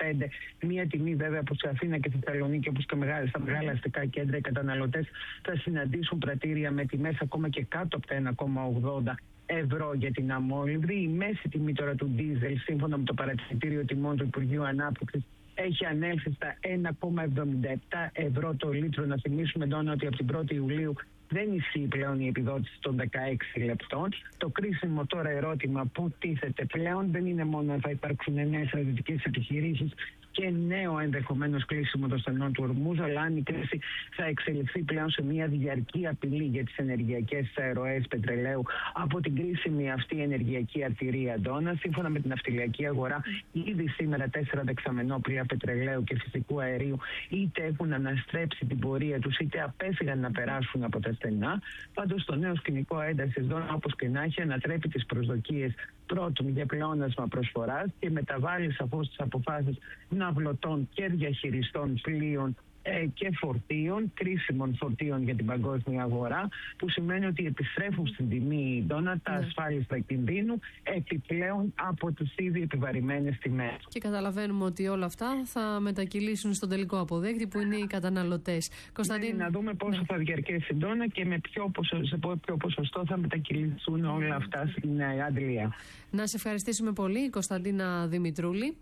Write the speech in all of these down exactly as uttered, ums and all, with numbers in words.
πέντε. Μία τιμή βέβαια που σε Αθήνα και στη Θεσσαλονίκη, όπως και στα μεγάλα αστικά κέντρα, οι καταναλωτές θα συναντήσουν πρατήρια με τιμές ακόμα και κάτω από τα ένα κόμμα ογδόντα ευρώ για την αμόλυβδη. Η μέση τιμή τώρα του ντίζελ, σύμφωνα με το παρατηρητήριο τιμών του Υπουργείου Ανάπτυξης, έχει ανέλθει στα ένα κόμμα εβδομήντα επτά ευρώ το λίτρο. Να θυμίσουμε τώρα ότι από την πρώτη Ιουλίου δεν ισχύει πλέον η επιδότηση των δεκαέξι λεπτών. Το κρίσιμο τώρα ερώτημα που τίθεται πλέον δεν είναι μόνο αν θα υπάρξουν νέες στρατιωτικές επιχειρήσεις και νέο ενδεχομένως κλείσιμο των στενών του Ορμούζ, αλλά αν η κρίση θα εξελιχθεί πλέον σε μια διαρκή απειλή για τις ενεργειακές ροές πετρελαίου από την κρίσιμη αυτή ενεργειακή αρτηρία Ντόνα. Σύμφωνα με την ναυτιλιακή αγορά, ήδη σήμερα τέσσερα δεξαμενόπλοια πετρελαίου και φυσικού αερίου είτε έχουν αναστρέψει την πορεία τους, είτε απέφυγαν να περάσουν από τα στενά. Πάντως, το νέο σκηνικό έντασης Ντόνα, όπως και να έχει, ανατρέπει τις προσδοκίες πρώτον για πλεόνασμα προσφοράς και μεταβάλλει σαφώς τις αποφάσεις ναυλωτών και διαχειριστών πλοίων ε, και φορτίων, κρίσιμων φορτίων για την παγκόσμια αγορά, που σημαίνει ότι επιστρέφουν στην τιμή Ντόνα τα ναι. ασφάλιστα κινδύνου επιπλέον από τις ήδη επιβαρημένες τιμές. Και καταλαβαίνουμε ότι όλα αυτά θα μετακυλήσουν στον τελικό αποδέκτη που είναι οι καταναλωτές. Κωνσταντίν... Να δούμε πόσο ναι. θα διαρκέσει η Ντόνα και με ποιο ποσοστό, σε ποιο ποσοστό θα μετακυλήσουν όλα αυτά στην Αγγλία. Να σε ευχαριστήσουμε πολύ, Κωνσταντίνα Δημητρούλη.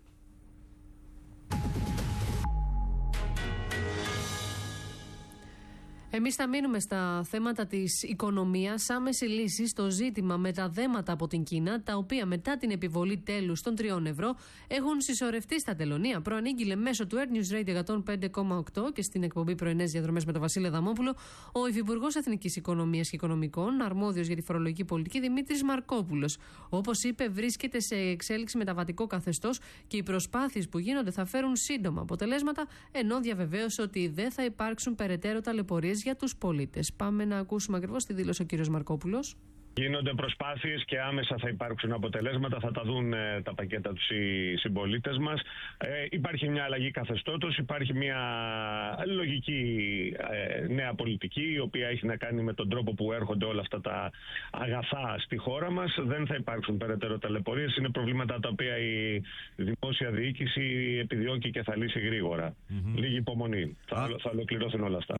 Εμείς θα μείνουμε στα θέματα της οικονομίας. Άμεση λύση στο ζήτημα με τα δέματα από την Κίνα, τα οποία μετά την επιβολή τέλους των τριών ευρώ έχουν συσσωρευτεί στα τελωνεία. Προανήγγειλε μέσω του Air News Radio εκατόν πέντε κόμμα οκτώ και στην εκπομπή Πρωινές Διαδρομές με τον Βασίλη Δαμόπουλο ο Υφυπουργός Εθνικής Οικονομίας και Οικονομικών, αρμόδιος για τη φορολογική πολιτική, Δημήτρης Μαρκόπουλος. Όπως είπε, βρίσκεται σε εξέλιξη μεταβατικό καθεστώς και οι προσπάθειες που γίνονται θα φέρουν σύντομα αποτελέσματα, ενώ διαβεβαίωσε ότι δεν θα υπάρξουν περαιτέρω ταλαιπωρίες για τους πολίτες. Πάμε να ακούσουμε ακριβώς τι δήλωσε ο κύριος Μαρκόπουλος. Γίνονται προσπάθειες και άμεσα θα υπάρξουν αποτελέσματα, θα τα δουν ε, τα πακέτα τους οι συμπολίτες μας. Ε, υπάρχει μια αλλαγή καθεστώτος, υπάρχει μια λογική ε, νέα πολιτική, η οποία έχει να κάνει με τον τρόπο που έρχονται όλα αυτά τα αγαθά στη χώρα μας. Δεν θα υπάρξουν περαιτέρω ταλαιπωρίες, είναι προβλήματα τα οποία η δημόσια διοίκηση επιδιώκει και θα λύσει γρήγορα. Mm-hmm. Λίγη υπομονή, θα, θα ολοκληρωθούν όλα αυτά.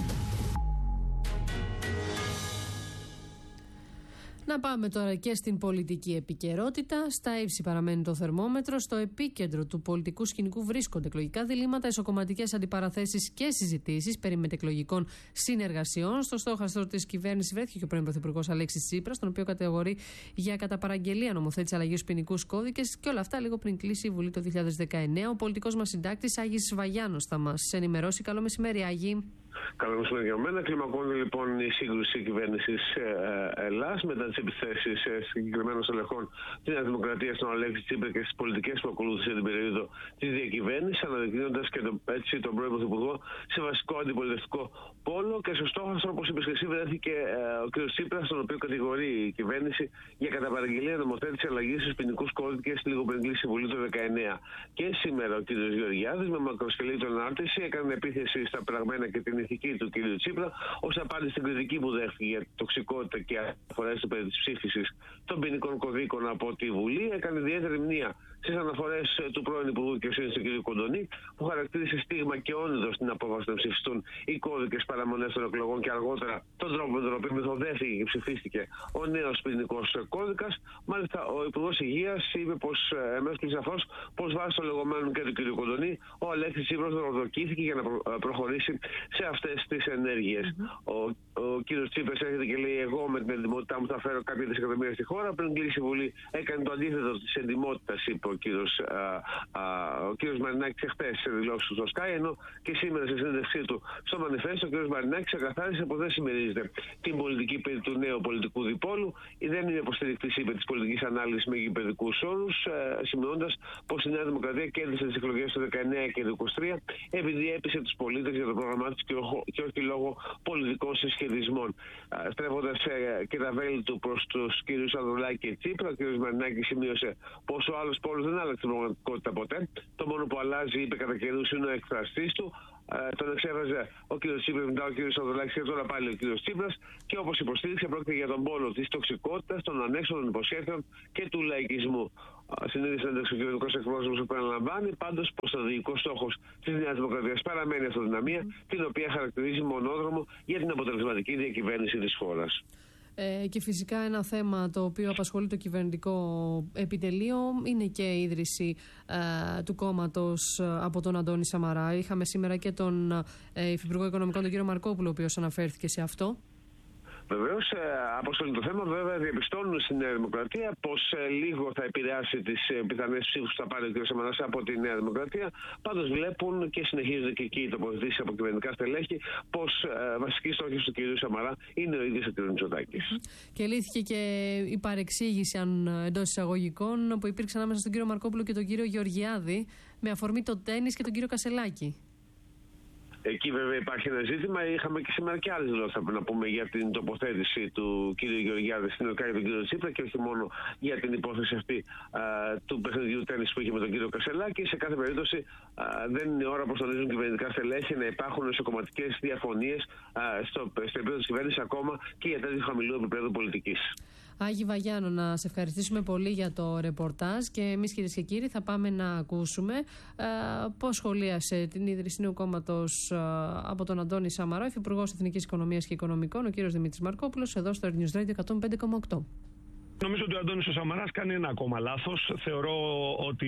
Να πάμε τώρα και στην πολιτική επικαιρότητα. Στα ύψη παραμένει το θερμόμετρο. Στο επίκεντρο του πολιτικού σκηνικού βρίσκονται εκλογικά διλήμματα, ισοκομματικές αντιπαραθέσεις και συζητήσεις περί μετεκλογικών συνεργασιών. Στο στόχαστρο της κυβέρνησης βρέθηκε και ο πρώην Πρωθυπουργός Αλέξης Τσίπρας, τον οποίο κατηγορεί για κατά παραγγελία νομοθέτηση αλλαγής στους ποινικούς κώδικες, και όλα αυτά λίγο πριν κλείσει η Βουλή το δύο χιλιάδες δεκαεννέα. Ο πολιτικός μας συντάκτης Άγης Βαγιάνος θα μας ενημερώσει. Καλό μεσημέρι, Άγη. Καλό μεσημέρι για μένα. Κλιμακώνει λοιπόν η σύγκρουση κυβέρνησης ε, Ελλάς μετά τις επιθέσεις ε, συγκεκριμένων στελεχών της Νέας Δημοκρατίας στον Αλέξη Τσίπρα και στις πολιτικές που ακολούθησε την περίοδο της διακυβέρνησης, αναδεικνύοντας και τον, έτσι, τον πρώην Πρωθυπουργό σε βασικό αντιπολιτευτικό πόλο. Και στο στόχαστρο, όπως είπε και εσύ, βρέθηκε ε, ο κ. Τσίπρας, τον οποίο κατηγορεί η κυβέρνηση για κατά παραγγελία νομοθέτηση αλλαγής στους ποινικούς κώδικες λίγο πριν κλείσει η Βουλή το δεκαεννέα. Και σήμερα ο κ. Γεωργιάδης, με μακροσκελή τον ανάρτηση, έκανε επίθεση στα πραγμένα και την ηθική του κ. Τσίπρα, ως απάντηση στην κριτική που δέχτηκε για τοξικότητα και αφορές περί της ψήφισης των ποινικών κωδίκων από τη Βουλή. Έκανε ιδιαίτερη μνήα στις αναφορές του πρώην Υπουργού Δικαιοσύνης του κ. Κοντονή, που χαρακτήρισε στίγμα και όνειδο στην απόφαση να ψηφιστούν οι κώδικες παραμονές των εκλογών και αργότερα τον τρόπο με τον οποίο μεθοδεύτηκε και ψηφίστηκε ο νέος ποινικός κώδικας. Μάλιστα, ο Υπουργός Υγείας είπε πως, εμέσω σαφώς, πως βάσει των λεγόμενων και του κ. Κοντονή, ο Αλέξης Τσίπρας δωροδοκήθηκε για να προ, προχωρήσει σε αυτές τις ενέργειες. Mm-hmm. Ο, ο κ. Τσίπρας έρχεται και λέει: εγώ με την εντιμότητά μου θα φέρω κάποια δισεκατομμύρια στη χώρα. Πριν κλείσει η Βουλή, έκανε το αντίθετο της εντιμότητας, είπε ο κ. ο κ. Μαρινάκης εχθές σε δηλώσεις του στο Sky, ενώ και σήμερα στη συνέντευξή του στο Μανιφέστο ο κ. Μαρινάκης ξεκαθάρισε πως δεν συμμερίζεται την πολιτική περί του νέου πολιτικού διπόλου. Δεν είναι υποστηρικτής, είπε, της πολιτικής ανάλυσης με γηπαιδικούς όρους, σημειώνοντας πως η Νέα Δημοκρατία κέρδισε τις εκλογές του δεκαεννέα και του είκοσι τρία επειδή έπεισε τους πολίτες για το πρόγραμμά της και όχι λόγω πολιτικών συσχετισμών. Στρέφοντας και τα βέλη του προς τους κ. Ανδρουλάκη και Τσίπρα, ο κ. Μαρινάκης σημείωσε πως ο άλλος πόλος δεν άλλαξε την πραγματικότητα ποτέ Το μόνο που αλλάζει, είπε κατά καιρούς, είναι ο εκφραστής του. Ε, τον εξέφραζε ο κ. Τσίπρας, μετά ο κ. Ανδρουλάκης και τώρα πάλι ο κ. Τσίπρας. Και όπως υποστήριξε, πρόκειται για τον πόλο της τοξικότητας, των ανέξοδων υποσχέσεων και του λαϊκισμού. Στην ίδια συνέντευξη ο κυβερνητικός εκπρόσωπος που επαναλαμβάνει πάντως πως ο στρατηγικός στόχος της Νέας Δημοκρατίας παραμένει η αυτοδυναμία, την οποία χαρακτηρίζει μονόδρομο για την αποτελεσματική διακυβέρνηση της χώρας. Ε, και φυσικά ένα θέμα το οποίο απασχολεί το κυβερνητικό επιτελείο είναι και η ίδρυση ε, του κόμματος ε, από τον Αντώνη Σαμαρά. Είχαμε σήμερα και τον ε, Υφυπουργό Οικονομικών, τον κύριο Μαρκόπουλο, ο οποίος αναφέρθηκε σε αυτό. Βεβαίως, απασχολεί το θέμα. Βέβαια, διαπιστώνουν στην Νέα Δημοκρατία πως ε, λίγο θα επηρεάσει τις ε, πιθανές ψήφους που θα πάρει ο κ. Σαμαράς από τη Νέα Δημοκρατία. Πάντως, βλέπουν και συνεχίζονται και εκεί οι τοποθετήσεις από κυβερνητικά στελέχη πως ε, βασική στόχη του κ. Σαμαρά είναι ο ίδιος ο κ. Μητσοτάκης. Και λύθηκε και η παρεξήγηση, αν εντός εισαγωγικών, που υπήρξε ανάμεσα στον κύριο Μαρκόπουλο και τον κύριο Γεωργιάδη με αφορμή το τένις και τον κύριο Κασελάκη. Εκεί βέβαια υπάρχει ένα ζήτημα. Είχαμε και σήμερα και άλλες δηλώσεις να πούμε για την τοποθέτηση του κ. Γεωργιάδη στην ΕΛΚΑ και τον κ. Τσίπρα και όχι μόνο για την υπόθεση αυτή α, του παιχνιδιού τένις που είχε με τον κ. Κασελάκη. Σε κάθε περίπτωση α, δεν είναι ώρα, όπως τονίζουν κυβερνητικά στελέχη, να υπάρχουν εσωκομματικές διαφωνίες α, στο, στο επίπεδο της κυβέρνησης ακόμα και για τέτοιου χαμηλού επίπεδου πολιτικής. Άγη Βαγιάνο, να σε ευχαριστήσουμε πολύ για το ρεπορτάζ και εμείς, κυρίες και κύριοι, θα πάμε να ακούσουμε ε, πώς σχολίασε την ίδρυση νέου κόμματος ε, από τον Αντώνη Σαμαρά, Υφυπουργός Εθνικής Οικονομίας και Οικονομικών, ο κύριος Δημήτρης Μαρκόπουλος, εδώ στο News Radio εκατόν πέντε κόμμα οκτώ. Νομίζω ότι ο Αντώνης ο Σαμαράς κάνει ένα ακόμα λάθος. Θεωρώ ότι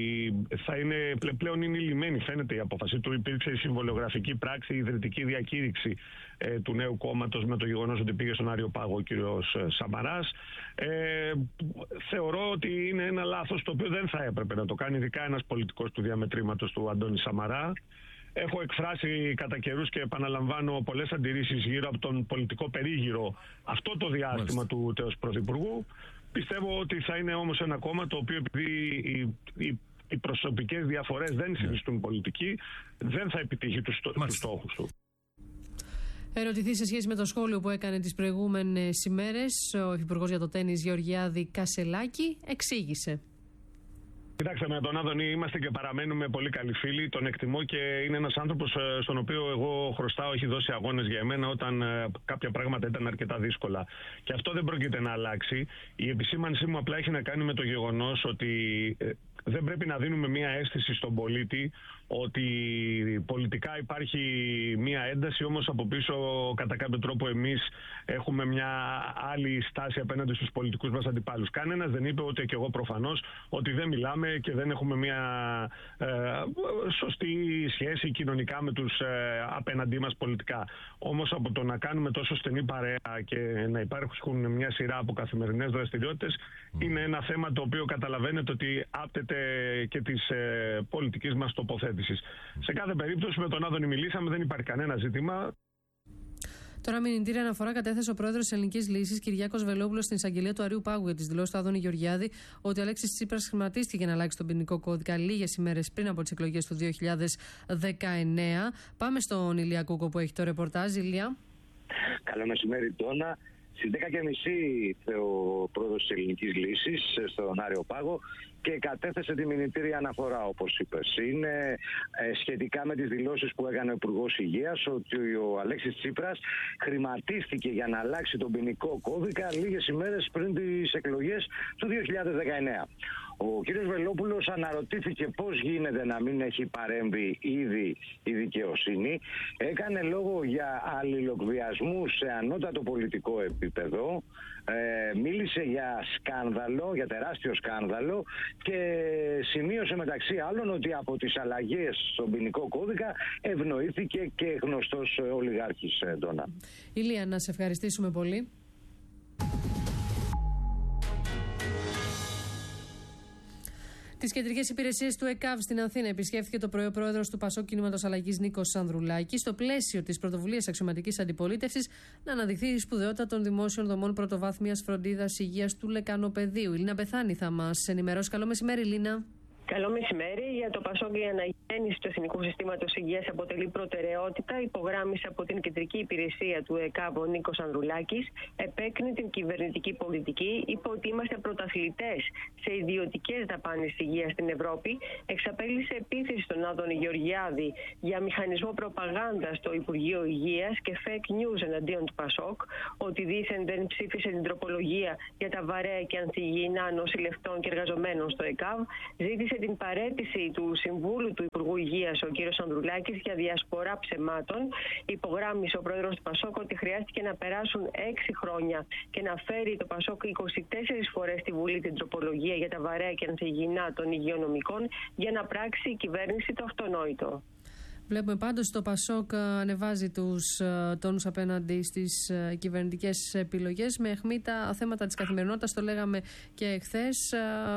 θα είναι, πλέον είναι λυμμένη, φαίνεται η απόφαση του. Υπήρξε η συμβολιογραφική πράξη, η ιδρυτική διακήρυξη ε, του νέου κόμματος με το γεγονός ότι πήγε στον Άριο Πάγο ο κύριος Σαμαράς. Ε, θεωρώ ότι είναι ένα λάθος το οποίο δεν θα έπρεπε να το κάνει, ειδικά ένας πολιτικός του διαμετρήματος του Αντώνη Σαμαρά. Έχω εκφράσει κατά καιρούς και επαναλαμβάνω πολλές αντιρρήσεις γύρω από τον πολιτικό περίγυρο αυτό το διάστημα Μάλιστα. του τέος Πρωθυπουργού. Πιστεύω ότι θα είναι όμως ένα κόμμα το οποίο, επειδή οι, οι, οι προσωπικές διαφορές δεν συνιστούν πολιτική, δεν θα επιτύχει τους, τους στόχους του. Ερωτηθεί σε σχέση με το σχόλιο που έκανε τις προηγούμενες ημέρες ο Υφυπουργός για το τένις Γεωργιάδη Κασελάκη, εξήγησε. Κοιτάξτε, με τον Άδωνη είμαστε και παραμένουμε πολύ καλοί φίλοι. Τον εκτιμώ και είναι ένας άνθρωπος στον οποίο εγώ χρωστάω, έχει δώσει αγώνες για εμένα όταν κάποια πράγματα ήταν αρκετά δύσκολα. Και αυτό δεν πρόκειται να αλλάξει. Η επισήμανσή μου απλά έχει να κάνει με το γεγονός ότι δεν πρέπει να δίνουμε μία αίσθηση στον πολίτη ότι πολιτικά υπάρχει μία ένταση, όμως από πίσω κατά κάποιο τρόπο εμείς έχουμε μια άλλη στάση απέναντι στους πολιτικούς μας αντιπάλους. Κανένας δεν είπε, ούτε και εγώ προφανώς, ότι δεν μιλάμε και δεν έχουμε μια ε, σωστή σχέση κοινωνικά με τους ε, απέναντί μας πολιτικά. Όμως από το να κάνουμε τόσο στενή παρέα και να υπάρχουν μια σειρά από καθημερινές δραστηριότητες mm. είναι ένα θέμα το οποίο καταλαβαίνετε ότι άπτεται και της ε, πολιτικής μας τοποθέτησης. Mm. Σε κάθε περίπτωση με τον Άδωνη μιλήσαμε, δεν υπάρχει κανένα ζήτημα. Τώρα, μηνυτήρια αναφορά κατέθεσε ο πρόεδρος της Ελληνικής Λύσης, Κυριάκος Βελόπουλος, στην εισαγγελία του Αρείου Πάγου για τις δηλώσεις του Άδωνη Γεωργιάδη ότι ο Αλέξης Τσίπρας χρηματίστηκε για να αλλάξει τον ποινικό κώδικα λίγες ημέρες πριν από τις εκλογές του δύο χιλιάδες δεκαεννέα. Πάμε στον Ηλία Κούκο που έχει το ρεπορτάζ. Ηλία. Καλό μεσημέρι, Τόνα. Στις δέκα και μισή ήρθε ο πρόεδρος της Ελληνικής Λύσης στον Άριο Πάγο και κατέθεσε τη μηνυτήρια αναφορά, όπως είπες. Είναι ε, σχετικά με τις δηλώσεις που έκανε ο Υπουργός Υγείας ότι ο Αλέξης Τσίπρας χρηματίστηκε για να αλλάξει τον ποινικό κώδικα λίγες ημέρες πριν τις εκλογές του δύο χιλιάδες δεκαεννέα. Ο κ. Βελόπουλος αναρωτήθηκε πώς γίνεται να μην έχει παρέμβει ήδη η δικαιοσύνη. Έκανε λόγο για αλληλοκβιασμού σε ανώτατο πολιτικό επίπεδο. Ε, μίλησε για σκάνδαλο, για τεράστιο σκάνδαλο και σημείωσε μεταξύ άλλων ότι από τις αλλαγές στον ποινικό κώδικα ευνοήθηκε και γνωστός ολιγάρχης, Ντόνα. Ηλία, να σε ευχαριστήσουμε πολύ. Τις κεντρικές υπηρεσίες του ΕΚΑΒ στην Αθήνα επισκέφθηκε το πρωί ο πρόεδρος του Πασόκ Κινήματος Αλλαγής Νίκος Ανδρουλάκης στο πλαίσιο της πρωτοβουλίας αξιωματικής αντιπολίτευσης να αναδειχθεί η σπουδαιότητα των δημόσιων δομών πρωτοβάθμιας φροντίδας υγείας του Λεκανοπεδίου. Η Λίνα Μπεθάνη θα μας ενημερώσει. Καλό μεσημέρι, Λίνα. Καλό μεσημέρι. Για το ΠΑΣΟΚ, η αναγέννηση του Εθνικού Συστήματος Υγείας αποτελεί προτεραιότητα. Υπογράμμισε από την Κεντρική Υπηρεσία του ΕΚΑΒ ο Νίκος Ανδρουλάκης. Επέκρινε την κυβερνητική πολιτική. Είπε ότι είμαστε πρωταθλητές σε ιδιωτικές δαπάνες υγείας στην Ευρώπη. Εξαπέλυσε επίθεση στον Άδωνη Γεωργιάδη για μηχανισμό προπαγάνδας στο Υπουργείο Υγείας και fake news εναντίον του ΠΑΣΟΚ. Ότι δήθεν δεν ψήφισε την τροπολογία για τα βαρέα και ανθυγιεινά νοσηλευτών και εργαζομένων στο ΕΚΑΒ. Ζήτησε την παραίτηση του Συμβούλου του Υπουργού Υγείας, ο κ. Ανδρουλάκης, για διασπορά ψεμάτων. Υπογράμμισε ο πρόεδρος του ΠΑΣΟΚ ότι χρειάστηκε να περάσουν έξι χρόνια και να φέρει το ΠΑΣΟΚ είκοσι τέσσερις φορές στη Βουλή την τροπολογία για τα βαρέα και ανθυγιεινά των υγειονομικών για να πράξει η κυβέρνηση το αυτονόητο. Βλέπουμε πάντως το ΠΑΣΟΚ ανεβάζει τους τόνους απέναντι στις κυβερνητικές επιλογές με αιχμή τα θέματα της καθημερινότητας, το λέγαμε και εχθές,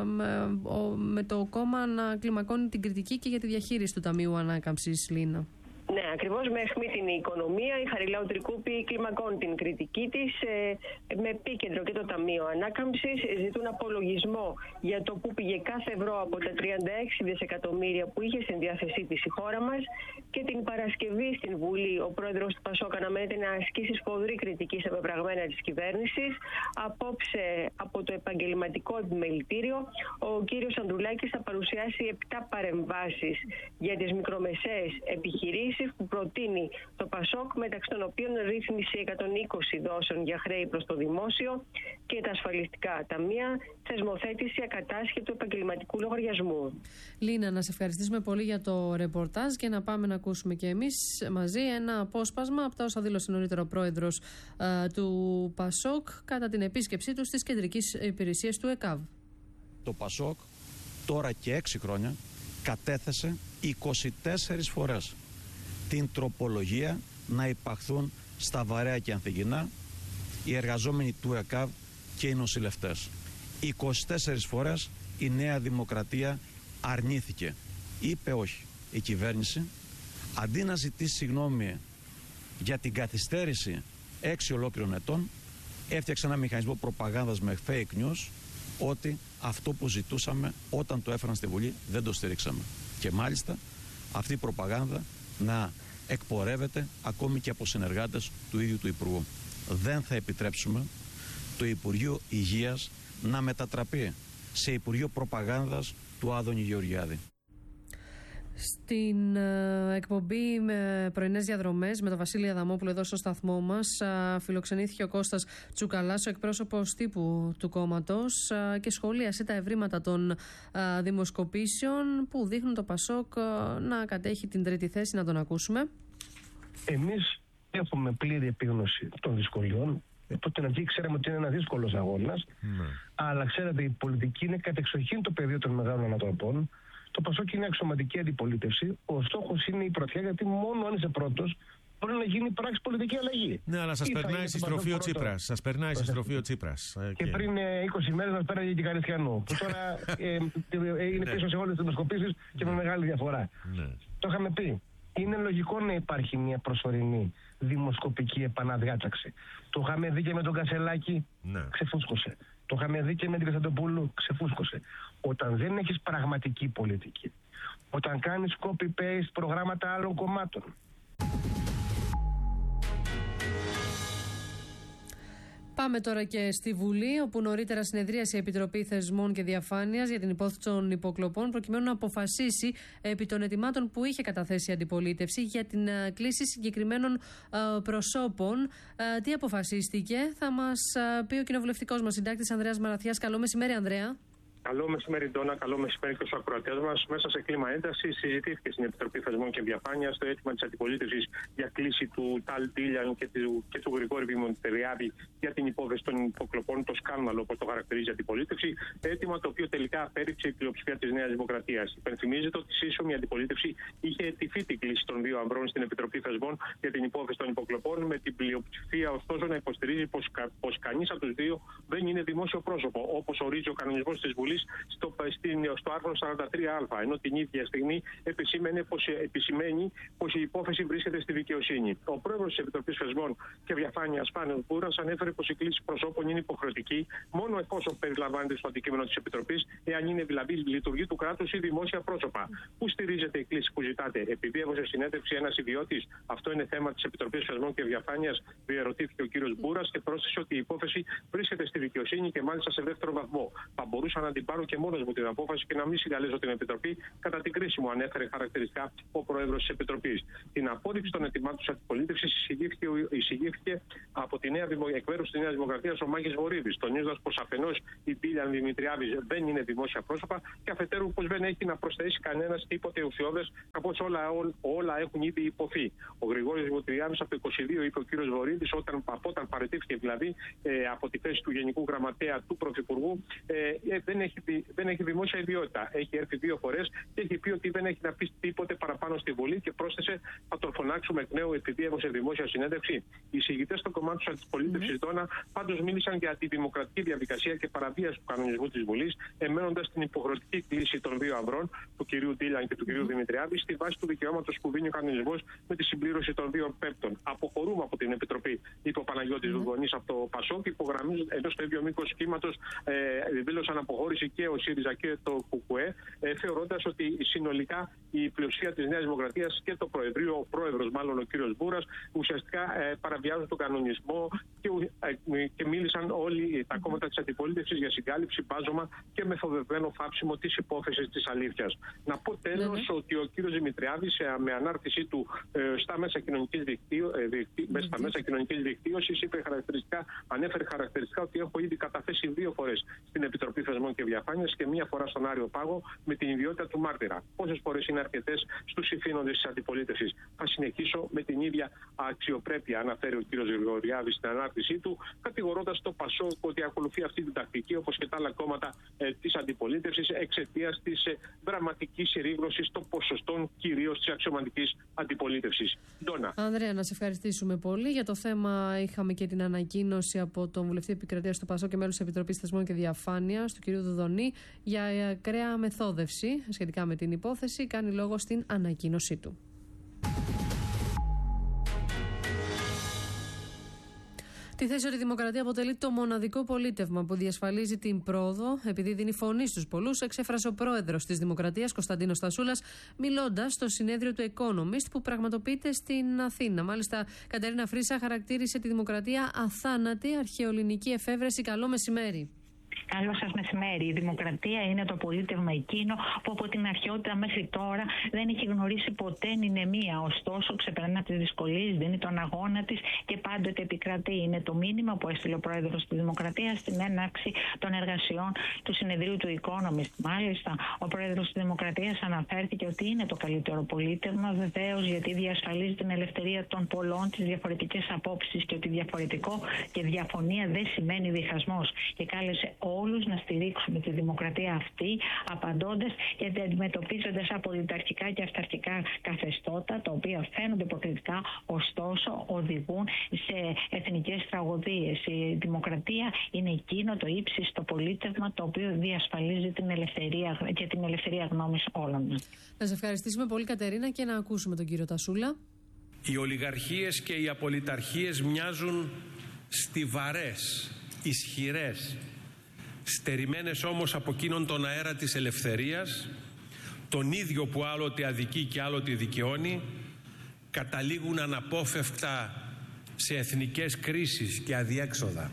με το κόμμα να κλιμακώνει την κριτική και για τη διαχείριση του Ταμείου Ανάκαμψης, Λίνα. Ναι, ακριβώς με αιχμή την οικονομία. Η Χαριλάου Τρικούπη κλιμακώνει την κριτική της ε, με επίκεντρο και το Ταμείο Ανάκαμψης. Ζητούν απολογισμό για το που πήγε κάθε ευρώ από τα τριάντα έξι δισεκατομμύρια που είχε στην διάθεσή της η χώρα μας. Και την Παρασκευή στην Βουλή ο πρόεδρος του ΠΑΣΟΚ αναμένεται να ασκήσει σφοδρή κριτική στα πεπραγμένα της κυβέρνησης. Απόψε από το επαγγελματικό επιμελητήριο ο κύριος Ανδρουλάκης θα παρουσιάσει επτά παρεμβάσεις για τις μικρομεσαίες επιχειρήσεις που προτείνει το ΠΑΣΟΚ, μεταξύ των οποίων ρύθμιση εκατόν είκοσι δόσεων για χρέη προς το δημόσιο και τα ασφαλιστικά ταμεία, θεσμοθέτηση ακατάσχετου επαγγελματικού λογαριασμού. Λίνα, να σε ευχαριστήσουμε πολύ για το ρεπορτάζ και να πάμε να ακούσουμε και εμείς μαζί ένα απόσπασμα από τα όσα δήλωσε νωρίτερα ο πρόεδρος α, του ΠΑΣΟΚ κατά την επίσκεψή του στις κεντρικές υπηρεσίες του ΕΚΑΒ. Το ΠΑΣΟΚ τώρα και έξι χρόνια κατέθεσε είκοσι τέσσερις φορές την τροπολογία να υπαχθούν στα βαρέα και ανθυγιεινά οι εργαζόμενοι του ΕΚΑΒ και οι νοσηλευτές. είκοσι τέσσερις φορές η Νέα Δημοκρατία αρνήθηκε. Είπε όχι. Η κυβέρνηση, αντί να ζητήσει συγγνώμη για την καθυστέρηση έξι ολόκληρων ετών, έφτιαξε ένα μηχανισμό προπαγάνδας με fake news ότι αυτό που ζητούσαμε όταν το έφεραν στη Βουλή δεν το στηρίξαμε. Και μάλιστα αυτή η προπαγάνδα να εκπορεύεται ακόμη και από συνεργάτες του ίδιου του Υπουργού. Δεν θα επιτρέψουμε το Υπουργείο Υγείας να μετατραπεί σε Υπουργείο Προπαγάνδας του Άδωνη Γεωργιάδη. Στην uh, εκπομπή με πρωινές διαδρομές με τον Βασίλη Αδαμόπουλο εδώ στο σταθμό μας uh, φιλοξενήθηκε ο Κώστας Τσουκαλάς, ο εκπρόσωπος τύπου του κόμματος uh, και σχολίασε τα ευρήματα των uh, δημοσκοπήσεων που δείχνουν το ΠΑΣΟΚ uh, να κατέχει την τρίτη θέση. Να τον ακούσουμε. Εμείς έχουμε πλήρη επίγνωση των δυσκολιών. Από την αρχή ξέραμε ότι είναι ένα δύσκολος αγώνας, mm. αλλά ξέρετε η πολιτική είναι κατεξοχήν το πεδίο των μεγάλων ανατροπών. Το ΠΑΣΟΚ είναι αξιωματική αντιπολίτευση. Ο στόχος είναι η πρωτιά, γιατί μόνο αν είσαι πρώτος μπορεί να γίνει πράξη πολιτική αλλαγή. Ναι, αλλά σας περνάει στη στροφή ο Τσίπρας. Σας περνάει στη στροφή ο Τσίπρας. Και πριν είκοσι μέρες μας πέραγε και Καριστιανού. Που τώρα ε, ε, είναι πίσω σε όλες τις δημοσκοπήσεις και με μεγάλη διαφορά. Ναι. Το είχαμε πει. Είναι λογικό να υπάρχει μια προσωρινή δημοσκοπική επαναδιάταξη. Το είχαμε δει και με τον Κασελάκη, ναι. ξεφούσκωσε. Το είχαμε δει και με την Κωνσταντοπούλου, ξεφούσκωσε. Όταν δεν έχεις πραγματική πολιτική, όταν κάνεις copy-paste προγράμματα άλλων κομμάτων. Πάμε τώρα και στη Βουλή, όπου νωρίτερα συνεδρίασε η Επιτροπή Θεσμών και Διαφάνειας για την υπόθεση των υποκλοπών, προκειμένου να αποφασίσει επί των ετοιμάτων που είχε καταθέσει η αντιπολίτευση για την uh, κλήση συγκεκριμένων uh, προσώπων. Uh, τι αποφασίστηκε, θα μας uh, πει ο κοινοβουλευτικός μας συντάκτης Ανδρέας Μαραθιάς. Καλό μεσημέρι, Ανδρέα. Καλό μεσημέρι, Ντόνα. Καλό μεσημέρι και στους ακροατές μας. Μέσα σε κλίμα ένταση συζητήθηκε στην Επιτροπή Θεσμών και Διαφάνειας το αίτημα της αντιπολίτευσης για κλήση του Ταλ Τίλιαν και του, και του Γρηγόρη Βημοντεριάδη για την υπόθεση των υποκλοπών, το σκάνδαλο, όπως το χαρακτηρίζει η αντιπολίτευση. Αίτημα το οποίο τελικά απέρριψε η πλειοψηφία της Νέας Δημοκρατίας. Υπενθυμίζεται ότι η σύσσωμη αντιπολίτευση είχε αιτηθεί την κλήση των δύο ανδρών στην Επιτροπή Θεσμών για την υπόθεση των υποκλοπών, με την πλειοψηφία ωστόσο να υποστηρίζει πως, κα, πως κανείς από τους δύο δεν είναι δημόσιο πρόσωπο, όπως ορίζει ο κανονισμός της Βουλής Βουλής στο, στο άρθρο σαράντα τρία α, ενώ την ίδια στιγμή επισημαίνει πως, επισημαίνει πως η υπόθεση βρίσκεται στη δικαιοσύνη. Ο πρόεδρος της Επιτροπής Θεσμών και Διαφάνειας, Πάνος Μπούρας, ανέφερε πως η κλήση προσώπων είναι υποχρεωτική μόνο εφόσον περιλαμβάνεται στο αντικείμενο της Επιτροπής, εάν είναι δηλαδή λειτουργή του κράτους ή δημόσια πρόσωπα. Πού στηρίζεται η κλήση που ζητάτε, επειδή έδωσε συνέντευξη ένας ιδιώτης? Αυτό είναι θέμα της Επιτροπής Θεσμών και Διαφάνειας, διερωτήθηκε ο κύριος Μπούρας και πρόσθεσε ότι η υπόθεση βρίσκεται στη δικαιοσύνη και μάλιστα σε δεύτερο βαθμό. Θα μπορούσα να την πάρω και μόνος μου την απόφαση και να μην συγκαλέσω την Επιτροπή κατά την κρίση μου, ανέφερε χαρακτηριστικά ο πρόεδρος της Επιτροπής. Την απόδειξη των ετοιμάτων της αντιπολίτευσης εισηγήθηκε, εισηγήθηκε από τη νέα, εκ μέρους της Νέας Δημοκρατίας ο Μάκης Βορίδης, τονίζοντας πως αφενός η Ντίλιαν Δημητριάδης δεν είναι δημόσια πρόσωπα και αφετέρου πως δεν έχει να προσθέσει κανένας τίποτε ουσιώδες, καθώς όλα, ό, όλα έχουν ήδη υποθεί. Ο Γρηγόρης Δημητριάδης από το είκοσι δύο είπε ο κύριος Βορίδης, όταν, από όταν παραιτήθηκε δηλαδή ε, από τη θέση του Γενικού Γραμματέα του Πρωθυπουργού, ε, ε, δεν, έχει, δεν έχει δημόσια ιδιότητα. Έχει έρθει δύο φορές και έχει πει ότι δεν έχει να πει τίποτε παραπάνω στη Βουλή και πρόσθεσε: θα τον φωνάξουμε εκ νέου επειδή έδωσε δημόσια συνέντευξη. Οι εισηγητές των κομμάτων της αντιπολίτευσης Ντόνα πάντως μίλησαν για τη δημοκρατική διαδικασία και παραβίαση του κανονισμού της Βουλής, εμένοντας την υποχρεωτική κλήση των δύο ανδρών, του κυρίου Ντίλαν και του κυρίου Δημητριάδη, στη βάση του δικαιώματος που δίνει ο κανονισμός με τη συμπλήρωση των δύο πέπτων. Αποχωρούμε από την Επιτροπή, είπε ο Παναγιώτης Δουδονής από το ΠΑΣΟΚ, υπογραμμίζουν ενώ στο ίδιο μήκος κύματος ε, δήλωσαν αποχώρηση και ο ΣΥΡΙΖΑ και το ΚΚΕ, ε, θεωρώντας ότι συνολικά η πλειοψηφία της Νέας Δημοκρατίας και το Προεδρείο, ο πρόεδρος μάλλον ο κύριος Μπούρας, ουσιαστικά ε, παραβιάζουν τον κανονισμό και, ε, και μίλησαν όλοι τα κόμματα της αντιπολίτευσης για συγκάλυψη, μπάζωμα και μεθοδευμένο φάψιμο της υπόθεσης της αλήθειας. Να πω τέλος ναι, ναι. ότι ο κύριος Δημητριάδης ε, με ανάρτησή του ε, στα μέσα κοινωνικής δικτύω, ε, δικτύ, mm-hmm. στα μέσα κοινωνικής δικτύωσης είπε χαρακτηριστικά, ανέφερε χαρακτηριστικά ότι έχω ήδη καταθέσει δύο φορές στην Επιτροπή Θεσμών και Διαφάνειας και μία φορά στον Άριο Πάγο με την ιδιότητα του μάρτυρα. Πόσες φορές είναι αρκετές στους ηθήνοντες της αντιπολίτευσης? Θα συνεχίσω με την ίδια αξιοπρέπεια, αναφέρει ο κύριος Γρηγοριάδης στην ανάρτησή του, κατηγορώντας το ΠΑΣΟΚ ότι ακολουθεί αυτή την τακτική όπως και τα άλλα κόμματα ε, της αντιπολίτευσης εξαιτίας της ε, δραματικής συρρήγνωσης των ποσοστών κυρίως της αξιωματικής αντιπολίτευσης. Ντόνα. Ανδρέα, να σε ευχαριστήσουμε πολύ. Για το θέμα είχαμε και την ανακοίνωση από τον βουλευτή επικρατείας του ΠΑΣΟΚ και μέλος της Επιτροπής Θεσμών και Διαφάνειας, του κ. Δουδονή, για ακραία μεθόδευση σχετικά με την υπόθεση. Κάνει λόγο στην ανακοίνωσή του. Τη θέση ότι η δημοκρατία αποτελεί το μοναδικό πολίτευμα που διασφαλίζει την πρόοδο, επειδή δίνει φωνή στους πολλούς, εξέφρασε ο πρόεδρος της Δημοκρατίας, Κωνσταντίνος Στασούλας, μιλώντας στο συνέδριο του Economist που πραγματοποιείται στην Αθήνα. Μάλιστα, Κατερίνα Φρύσα χαρακτήρισε τη δημοκρατία αθάνατη αρχαιοελληνική εφεύρεση. Καλό μεσημέρι. Καλό σας μεσημέρι. Η δημοκρατία είναι το πολίτευμα εκείνο που από την αρχαιότητα μέχρι τώρα δεν έχει γνωρίσει ποτέ νηνεμία. Ωστόσο, ξεπερνά τις δυσκολίες, δίνει τον αγώνα της και πάντοτε επικρατεί. Είναι το μήνυμα που έστειλε ο πρόεδρος της Δημοκρατίας στην έναρξη των εργασιών του συνεδρίου του Economist. Μάλιστα, ο πρόεδρος της Δημοκρατίας αναφέρθηκε ότι είναι το καλύτερο πολίτευμα, βεβαίως γιατί διασφαλίζει την ελευθερία των πολλών, τις διαφορετικές απόψεις και ότι διαφορετικό και διαφωνία δεν σημαίνει διχασμός. Και κάλεσε όλους να στηρίξουμε τη δημοκρατία αυτή, απαντώντας και αντιμετωπίζοντας απολυταρχικά και αυταρχικά καθεστώτα, τα οποία φαίνονται υποκριτικά, ωστόσο οδηγούν σε εθνικές τραγωδίες. Η δημοκρατία είναι εκείνο το ύψιστο πολίτευμα το οποίο διασφαλίζει την ελευθερία και την ελευθερία γνώμης όλων μας. Να σε ευχαριστήσουμε πολύ, Κατερίνα, και να ακούσουμε τον κύριο Τασούλα. Οι ολιγαρχίες και οι απολυταρχίες μοιάζουν στιβαρές, ισχυρές, στερημένες όμως από εκείνον τον αέρα της ελευθερίας, τον ίδιο που άλλοτε αδικεί και άλλοτε δικαιώνει, καταλήγουν αναπόφευκτα σε εθνικές κρίσεις και αδιέξοδα.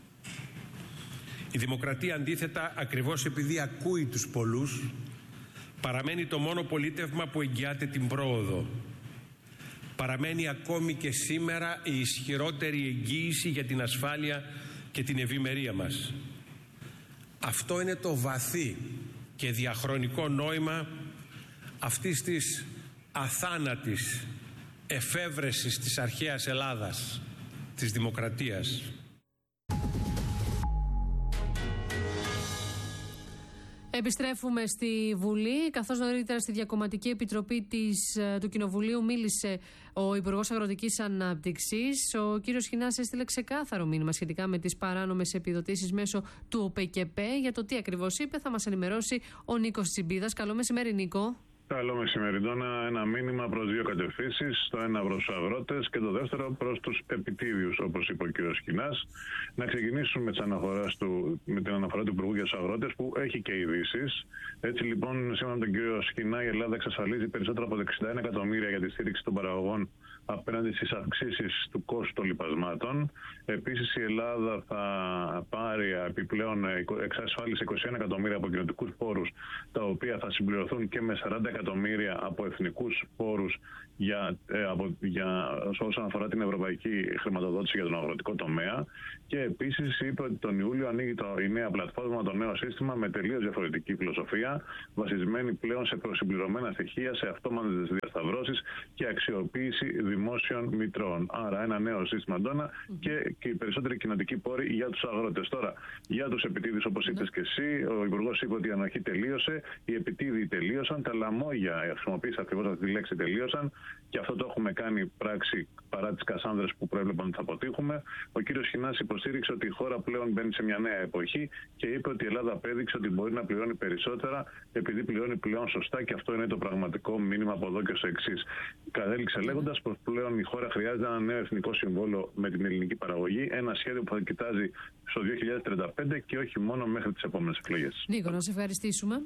Η δημοκρατία αντίθετα, ακριβώς επειδή ακούει τους πολλούς, παραμένει το μόνο πολίτευμα που εγγυάται την πρόοδο. Παραμένει ακόμη και σήμερα η ισχυρότερη εγγύηση για την ασφάλεια και την ευημερία μας. Αυτό είναι το βαθύ και διαχρονικό νόημα αυτής της αθάνατης εφεύρεσης της αρχαίας Ελλάδας, της δημοκρατίας. Επιστρέφουμε στη Βουλή, καθώς νωρίτερα στη Διακομματική Επιτροπή της, του Κοινοβουλίου μίλησε ο Υπουργός Αγροτικής Ανάπτυξης. Ο κύριος Χινάς έστειλε ξεκάθαρο μήνυμα σχετικά με τις παράνομες επιδοτήσεις μέσω του ΟΠΕΚΕΠΕ. Για το τι ακριβώς είπε θα μας ενημερώσει ο Νίκος Τσιμπίδας. Καλό μεσημέρι, Νίκο. Καλό μεσημέρι, Ντόνα. Ένα μήνυμα προς δύο κατευθύνσεις. Το ένα προς τους αγρότες και το δεύτερο προς τους επιτίδιους, όπως είπε ο κ. Χινάς. Να ξεκινήσουμε με, τις αναφορές του, με την αναφορά του Υπουργού για τους αγρότες, που έχει και ειδήσεις. Έτσι λοιπόν, σύμφωνα με τον κ. Χινά, η Ελλάδα εξασφαλίζει περισσότερα από εξήντα ένα εκατομμύρια για τη στήριξη των παραγωγών απέναντι στις αυξήσεις του κόστου των λιπασμάτων. Επίσης, η Ελλάδα θα πάρει επιπλέον εξασφάλιση είκοσι ένα εκατομμύρια από κοινοτικούς πόρους, τα οποία θα συμπληρωθούν και με σαράντα εκατομμύρια από εθνικούς πόρους για, ε, από, για, όσον αφορά την ευρωπαϊκή χρηματοδότηση για τον αγροτικό τομέα. Και επίσης είπε ότι τον Ιούλιο ανοίγει το, η νέα πλατφόρμα, το νέο σύστημα με τελείως διαφορετική φιλοσοφία, βασισμένη πλέον σε προσυμπληρωμένα στοιχεία, σε αυτόματες διασταυρώσεις και αξιοποίηση δημόσιων μητρώων. Άρα ένα νέο σύστημα, Ντόνα, mm-hmm. και, και οι περισσότεροι κοινοτικοί πόροι για τους αγρότες. Τώρα, για τους επιτίδιους, όπως είπες mm-hmm. και εσύ, ο Υπουργός είπε ότι η ανοχή τελείωσε, οι επιτίδιοι τελείωσαν, τα λαμόγια, χρησιμοποίησε ακριβώς αυτή τη λέξη, τελείωσαν, και αυτό το έχουμε κάνει πράξη παρά τις κασάνδρες που προέβλεπαν ότι θα αποτύχουμε. Ο κύριος Χινάς υποστήριξε ότι η χώρα πλέον μπαίνει σε μια νέα εποχή και είπε ότι η Ελλάδα απέδειξε ότι μπορεί να πληρώνει περισσότερα επειδή πληρώνει πλέον σωστά, και αυτό είναι το πραγματικό μήνυμα από εδώ και στο εξής. Κατέληξε λέγοντας πως πλέον η χώρα χρειάζεται ένα νέο εθνικό συμβόλαιο με την ελληνική παραγωγή, ένα σχέδιο που θα κοιτάζει στο δύο χιλιάδες τριάντα πέντε και όχι μόνο μέχρι τις επόμενες εκλογές. Νίκο, να σε ευχαριστήσουμε.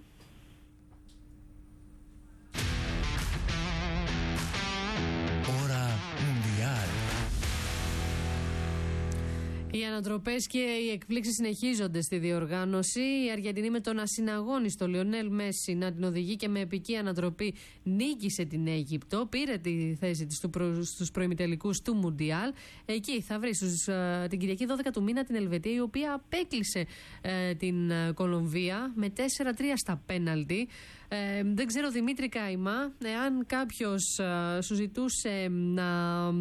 Οι ανατροπές και οι εκπλήξεις συνεχίζονται στη διοργάνωση. Η Αργεντινή, με τον ασυναγώνιστο Λιονέλ Μέση να την οδηγεί και με επική ανατροπή, νίκησε την Αίγυπτο. Πήρε τη θέση της στους προημιτελικούς του Μουντιάλ. Εκεί θα βρει στους, την Κυριακή δώδεκα του μήνα την Ελβετία, η οποία απέκλεισε ε, την Κολομβία με τέσσερα τρία στα πέναλτι. Ε, δεν ξέρω, Δημήτρη Καϊμά, εάν κάποιος ε, σου ζητούσε να,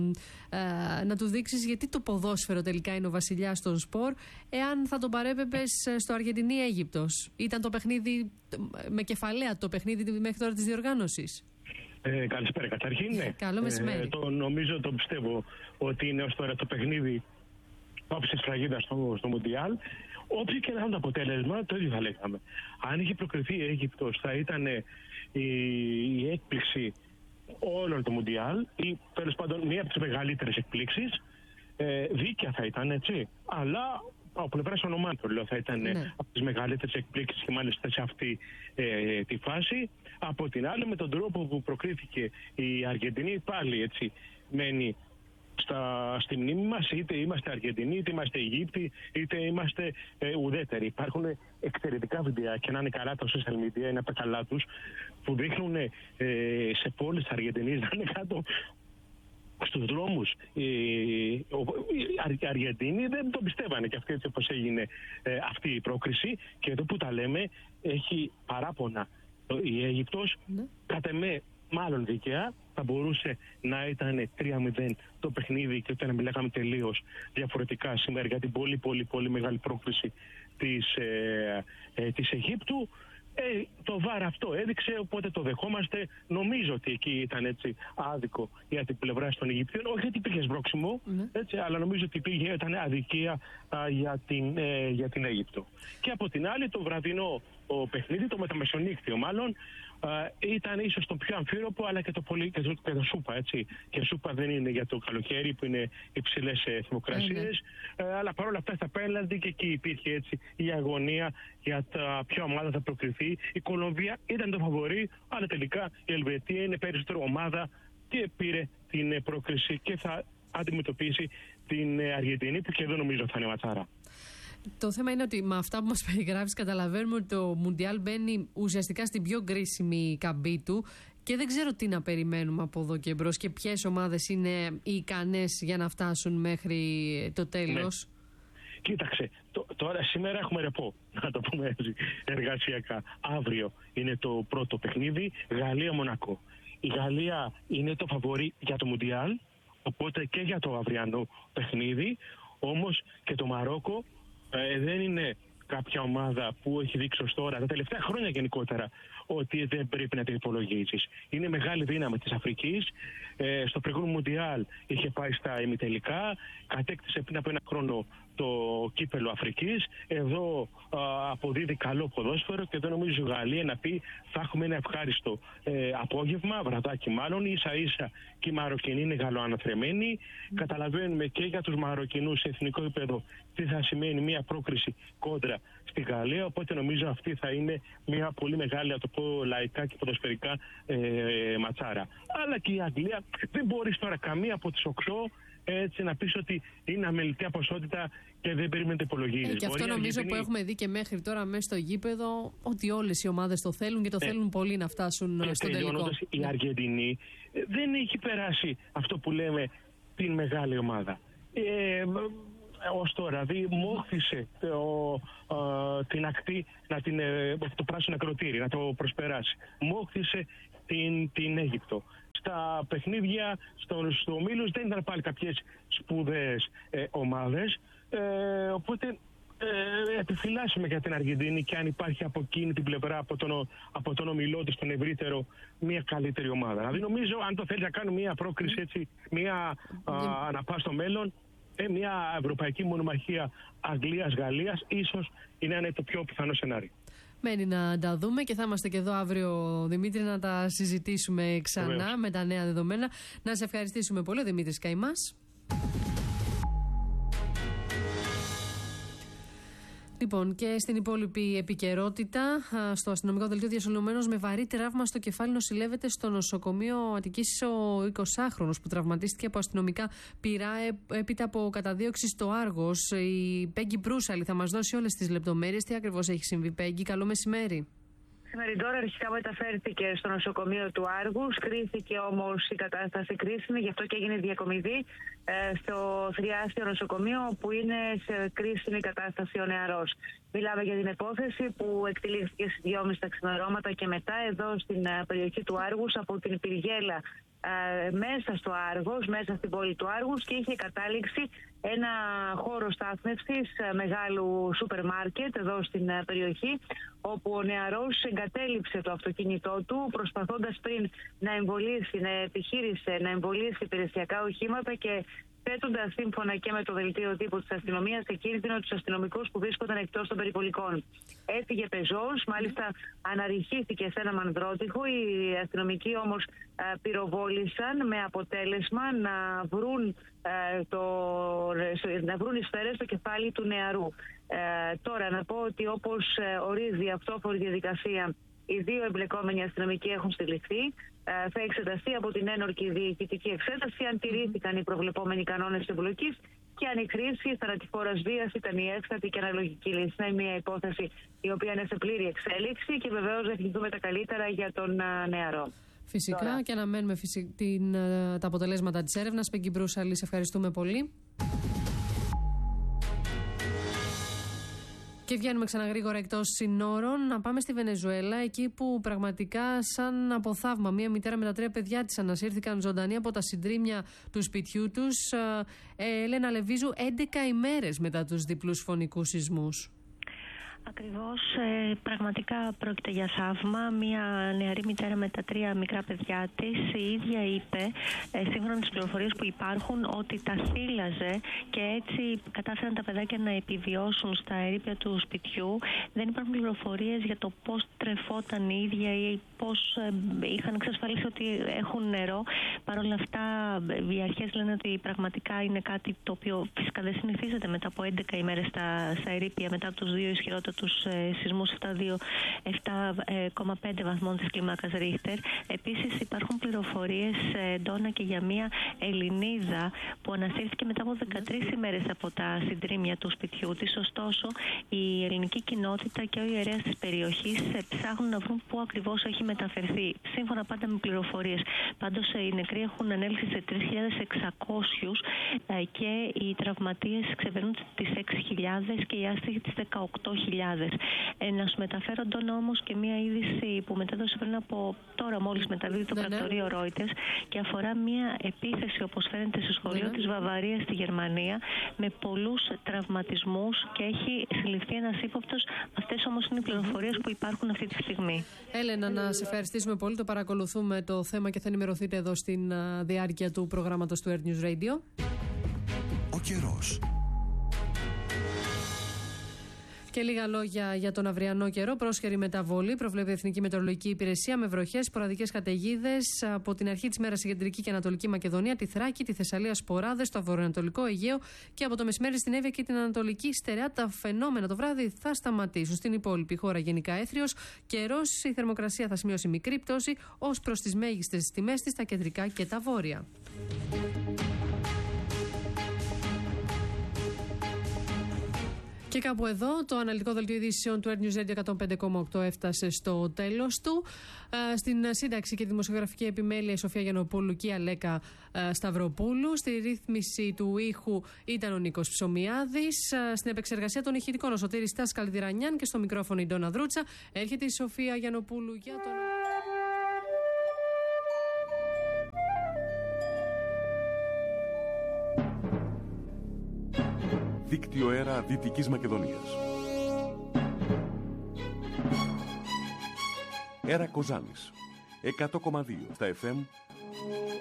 ε, να του δείξεις γιατί το ποδόσφαιρο τελικά είναι ο βασιλιάς των σπορ, εάν θα τον παρέπεπες στο Αργεντινή-Αίγυπτος. Ήταν το παιχνίδι με κεφαλαία, το παιχνίδι μέχρι τώρα της διοργάνωσης. Ε, καλησπέρα καταρχήν. Ναι. Καλό μεσημέρι. Ε, το νομίζω, το πιστεύω ότι είναι ως τώρα το παιχνίδι όψης της φραγίδας στο, στο Μουντιάλ. Όποιο και να ήταν το αποτέλεσμα, το ίδιο θα λέγαμε. Αν είχε προκριθεί η Αίγυπτος, θα ήταν η, η έκπληξη όλων του Μουντιάλ, ή τέλος πάντων μία από τις μεγαλύτερες εκπλήξεις. Ε, δίκαια θα ήταν, έτσι. Αλλά από πλευράς ονομάτων, λέω, θα ήταν ναι. από τις μεγαλύτερες εκπλήξεις, και μάλιστα σε αυτή ε, τη φάση. Από την άλλη, με τον τρόπο που προκρίθηκε η Αργεντινή, πάλι έτσι μένει Στα, στη μνήμη μας, είτε είμαστε Αργεντινοί, είτε είμαστε Αιγύπτιοι, είτε είμαστε ε, ουδέτεροι. Υπάρχουν εξαιρετικά βιντεάκια, να είναι καλά τα social media, είναι από τα καλά τους, που δείχνουν ε, σε πόλεις της Αργεντινής να είναι κάτω στους δρόμους. Ε, οι Αργεντινοί δεν το πιστεύανε, και αυτή έτσι όπως έγινε ε, αυτή η πρόκριση. Και εδώ που τα λέμε, έχει παράπονα η Αίγυπτος, ναι. Κατ' εμέ, μάλλον δικαία, θα μπορούσε να ήταν τρία μηδέν το παιχνίδι, και όταν μιλάγαμε τελείως διαφορετικά σήμερα για την πολύ πολύ πολύ μεγάλη πρόκληση της, ε, ε, της Αιγύπτου. Ε, το βάρ αυτό έδειξε, οπότε το δεχόμαστε. Νομίζω ότι εκεί ήταν έτσι άδικο για την πλευρά των Αιγυπτίων. Όχι ότι υπήρχε σμπρόξιμο, mm. έτσι, αλλά νομίζω ότι υπήρχε, ήταν αδικία α, για, την, ε, για την Αίγυπτο. Και από την άλλη, το βραδινό ο παιχνίδι, το μεταμεσονύκτιο μάλλον, α, ήταν ίσως το πιο αμφίροπο, αλλά και το, πολύ, και το, και το σούπα, έτσι. Και σούπα δεν είναι για το καλοκαίρι, που είναι υψηλές θερμοκρασίες, mm. ε, αλλά παρόλα αυτά στα πέναλτι, και εκεί υπήρχε έτσι η αγωνία για τα ποια ομάδα θα προκριθεί. Η Κολομβία ήταν το φαβορί, αλλά τελικά η Ελβετία είναι περισσότερο ομάδα και πήρε την πρόκριση και θα αντιμετωπίσει την Αργεντινή, που και εδώ νομίζω θα είναι ματσάρα. Το θέμα είναι ότι με αυτά που μας περιγράφεις καταλαβαίνουμε ότι το Μουντιάλ μπαίνει ουσιαστικά στην πιο κρίσιμη καμπή του, και δεν ξέρω τι να περιμένουμε από εδώ και μπρος και ποιες ομάδες είναι ικανές για να φτάσουν μέχρι το τέλος. Ναι. Κοίταξε, το, τώρα σήμερα έχουμε ρεπό, να το πούμε έτσι, εργασιακά. Αύριο είναι το πρώτο παιχνίδι, Γαλλία-Μονακό. Η Γαλλία είναι το φαβορί για το Μουντιάλ, οπότε και για το αυριανό παιχνίδι, όμως και το Μαρόκο ε, δεν είναι κάποια ομάδα που έχει δείξει ως τώρα, τα τελευταία χρόνια γενικότερα, ότι δεν πρέπει να την υπολογίσεις. Είναι μεγάλη δύναμη της Αφρικής. Ε, στο προηγούμενο Μουντιάλ είχε πάει στα ημιτελικά, κατέκτησε πριν από ένα χρόνο το κύπελο Αφρικής. Εδώ α, αποδίδει καλό ποδόσφαιρο και εδώ νομίζω η Γαλλία να πει θα έχουμε ένα ευχάριστο ε, απόγευμα, βραδάκι μάλλον. Ίσα ίσα και οι Μαροκινοί είναι γαλλοαναθρεμένοι. Mm. Καταλαβαίνουμε και για τους Μαροκινούς σε εθνικό επίπεδο τι θα σημαίνει μια πρόκριση κόντρα στη Γαλλία. Οπότε νομίζω αυτή θα είναι μια πολύ μεγάλη, να το πω λαϊκά και ποδοσφαιρικά ε, ματσάρα. Αλλά και η Αγγλία δεν μπορείς τώρα καμία από τις οκτώ έτσι να πεις ότι είναι αμεληταία ποσότητα και δεν περιμένετε υπολογίζει. Ε, και αυτό νομίζω Αργεντινή... που έχουμε δει και μέχρι τώρα μέσα στο γήπεδο, ότι όλες οι ομάδες το θέλουν και το ε, θέλουν πολύ να φτάσουν και στο τελικό. Η Αργεντινή δεν έχει περάσει αυτό που λέμε την μεγάλη ομάδα. Ε, ως τώρα, δηλαδή μόχθησε το, ε, την ακτή, να την, ε, το πράσινο ακροτήρι, να το προσπεράσει. Μόχθησε την, την Αίγυπτο. Στα παιχνίδια, στο, στο ομίλους δεν ήταν πάλι κάποιες σπουδαίες ε, ομάδες, ε, οπότε ε, επιφυλάσσουμε για την Αργεντινή και αν υπάρχει από εκείνη την πλευρά, από τον, από τον ομιλό της, τον ευρύτερο, μια καλύτερη ομάδα. Δηλαδή νομίζω αν το θέλει να κάνουμε μια πρόκριση έτσι, μια αναπά στο μέλλον, ε, μια ευρωπαϊκή μονομαχία Αγγλίας-Γαλλίας ίσως είναι το πιο πιθανό σενάριο. Μένει να τα δούμε και θα είμαστε και εδώ αύριο, Δημήτρη, να τα συζητήσουμε ξανά Βεβαίως. με τα νέα δεδομένα. Να σε ευχαριστήσουμε πολύ, ο Δημήτρης Καημάς. Λοιπόν, και στην υπόλοιπη επικαιρότητα, στο αστυνομικό δελτίο διασωλωμένος με βαρύ τραύμα στο κεφάλι νοσηλεύεται στο νοσοκομείο Αττικής ο εικοσάχρονος που τραυματίστηκε από αστυνομικά πυρά έπειτα από καταδίωξη στο Άργος. Η Πέγγι Μπρούσαλη θα μας δώσει όλες τις λεπτομέρειες. Τι ακριβώς έχει συμβεί, Πέγγι? Καλό μεσημέρι. Σήμερα αρχικά μεταφέρθηκε στο νοσοκομείο του Άργους, κρίθηκε όμως η κατάσταση κρίσιμη, γι' αυτό και έγινε διακομιδή ε, στο θριάσιο νοσοκομείο που είναι σε κρίσιμη κατάσταση ο νεαρός. Μιλάμε για την υπόθεση που εκτελήθηκε στις δυόμιση τα ξημερώματα και μετά εδώ στην uh, περιοχή του Άργους από την Πυργέλα uh, μέσα στο Άργος, μέσα στην πόλη του Άργους και είχε κατάληξει ένα χώρο στάθμευσης uh, μεγάλου σούπερ μάρκετ εδώ στην uh, περιοχή, όπου ο νεαρός εγκατέλειψε το αυτοκίνητό του προσπαθώντας πριν να εμβολήσει, να επιχείρησε να εμβολήσει υπηρεσιακά οχήματα και θέτοντας σύμφωνα και με το δελτίο τύπου της αστυνομίας σε κίνδυνο τους αστυνομικούς που βρίσκονταν εκτός των περιπολικών. Έφυγε πεζός, μάλιστα αναρριχήθηκε σε ένα μανδρότυχο. Οι αστυνομικοί όμως α, πυροβόλησαν με αποτέλεσμα να βρουν, α, το, να βρουν οι σφαίρες στο κεφάλι του νεαρού. Ε, τώρα να πω ότι όπως ορίζει η αυτόφορη διαδικασία, οι δύο εμπλεκόμενοι αστυνομικοί έχουν συλληφθεί. Ε, θα εξεταστεί από την ένορκη διοικητική εξέταση αν τηρήθηκαν οι προβλεπόμενοι κανόνες εμπλοκής και αν η χρήση θανατηφόρας βίας ήταν η εύστατη και αναλογική λύση. Είναι μια υπόθεση η οποία είναι σε πλήρη εξέλιξη και βεβαίως θα ευχηθούμε τα καλύτερα για τον α, νεαρό. Φυσικά Τώρα. Και αναμένουμε φυσι... την, τα αποτελέσματα της έρευνας. Πέγγι Μπρούσαλη, σε ευχαριστούμε πολύ. Και βγαίνουμε ξανά γρήγορα εκτός συνόρων, να πάμε στη Βενεζουέλα, εκεί που πραγματικά σαν από θαύμα μία μητέρα με τα τρία παιδιά της ανασύρθηκαν ζωντανή από τα συντρίμμια του σπιτιού τους. Ε, Έλενα Λεβίζου, έντεκα ημέρες μετά τους διπλούς φωνικούς σεισμούς. Ακριβώς, ε, πραγματικά πρόκειται για θαύμα. Μια νεαρή μητέρα με τα τρία μικρά παιδιά της η ίδια είπε, ε, σύμφωνα με τις πληροφορίες που υπάρχουν, ότι τα θύλαζε και έτσι κατάφεραν τα παιδάκια να επιβιώσουν στα ερείπια του σπιτιού. Δεν υπάρχουν πληροφορίες για το πώς τρεφόταν η ίδια ή πώς ε, είχαν εξασφαλίσει ότι έχουν νερό. Παρ' όλα αυτά, οι αρχές λένε ότι πραγματικά είναι κάτι το οποίο φυσικά δεν συνηθίζεται μετά από έντεκα ημέρες στα, στα ερείπια, μετά από τους δύο ισχυρότερους τους ε, σεισμούς επτά κόμμα πέντε βαθμών της κλίμακας Ρίχτερ. Επίσης υπάρχουν πληροφορίες ε, Ντόνα και για μια Ελληνίδα που ανασύρθηκε μετά από δεκατρείς ημέρες από τα συντρίμμια του σπιτιού της. Ωστόσο, η ελληνική κοινότητα και ο ιερέας της περιοχής ε, ψάχνουν να βρουν πού ακριβώς έχει μεταφερθεί. Σύμφωνα πάντα με πληροφορίες. Πάντως ε, οι νεκροί έχουν ανέλθει σε τρεις χιλιάδες εξακόσιους ε, και οι τραυματίες ξεπερνούν τις έξι χιλιάδες και οι άστεγοι τις δεκαοκτώ χιλιάδες. Ε, να σου μεταφέρω Ντόνα όμως και μία είδηση που μετέδωσε πριν από τώρα, μόλις μεταδίδει το ναι, πρακτορείο Reuters και αφορά μια επίθεση, όπως φαίνεται, σε σχολείο ναι. της Βαβαρίας στη Γερμανία με πολλούς τραυματισμούς και έχει συλληφθεί ένας ύποπτος. Αυτές όμως είναι οι πληροφορίες που υπάρχουν αυτή τη στιγμή. Έλενα, να σε ευχαριστήσουμε πολύ. Το παρακολουθούμε το θέμα και θα ενημερωθείτε εδώ στην διάρκεια του προγράμματος του Earth News Radio. Ο καιρός. Και λίγα λόγια για τον αυριανό καιρό. Πρόσχερη μεταβολή προβλέπει η Εθνική Μετεωρολογική Υπηρεσία με βροχές, σποραδικές καταιγίδες από την αρχή της μέρας στην Κεντρική και Ανατολική Μακεδονία, τη Θράκη, τη Θεσσαλία, σποράδες, το Βορειοανατολικό Αιγαίο και από το μεσημέρι στην Εύβοια και την Ανατολική Στερεά. Τα φαινόμενα το βράδυ θα σταματήσουν. Στην υπόλοιπη χώρα γενικά έθριος καιρός. Η θερμοκρασία θα σημειώσει μικρή πτώση ως προς τις μέγιστες τιμές της στα κεντρικά και τα βόρεια. Και κάπου εδώ το αναλυτικό δελτίο ειδήσεων του Earth News Radio εκατόν πέντε κόμμα οκτώ έφτασε στο τέλος του. Ε, στην σύνταξη και δημοσιογραφική επιμέλεια η Σοφία Γιαννοπούλου και η Αλέκα ε, Σταυροπούλου. Στη ρύθμιση του ήχου ήταν ο Νίκος Ψωμιάδης. Ε, στην επεξεργασία των ηχητικών ο Σωτήρης Στάς Καλδηρανιάν και στο μικρόφωνο η Ντόνα Δρούτσα. Έρχεται η Σοφία Γιαννοπούλου για τον... Δίκτυο Αέρα Δυτικής Μακεδονίας. Αέρα Κοζάνης εκατό κόμμα δύο στα εφ εμ